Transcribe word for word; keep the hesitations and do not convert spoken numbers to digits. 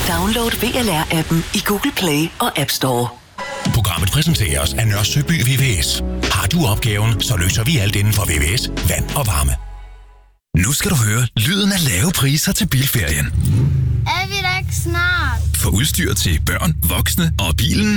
Download V L R-appen i Google Play og App Store. Programmet præsenteres af Nørre Søby V V S. Har du opgaven, så løser vi alt inden for V V S, vand og varme. Nu skal du høre lyden af lave priser til bilferien. Er vi da ikke snart? For udstyr til børn, voksne og bilen